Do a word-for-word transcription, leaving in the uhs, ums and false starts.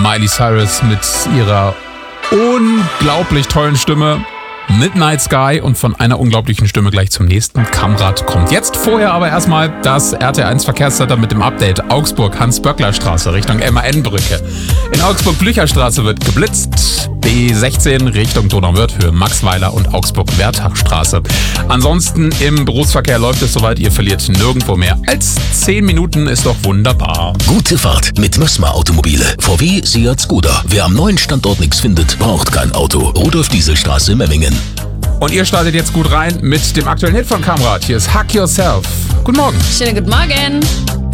Miley Cyrus mit ihrer unglaublich tollen Stimme. Midnight Sky und von einer unglaublichen Stimme gleich zum nächsten. Kamrad kommt jetzt. Vorher aber erstmal das R T eins Verkehrscenter mit dem Update. Augsburg, Hans-Böckler-Straße Richtung M A N-Brücke. In Augsburg-Blücherstraße wird geblitzt. B sechzehn Richtung Donauwörth, Höhe Maxweiler und Augsburg-Wertachstraße. Ansonsten im Berufsverkehr läuft es soweit, ihr verliert nirgendwo mehr als zehn Minuten, ist doch wunderbar. Gute Fahrt mit Mössmer Automobile. V W, Seat, Skoda. Wer am neuen Standort nichts findet, braucht kein Auto. Rudolf-Diesel-Straße, Memmingen. Und ihr startet jetzt gut rein mit dem aktuellen Hit von Kamrad. Hier ist Hack Yourself. Guten Morgen. Schönen guten Morgen.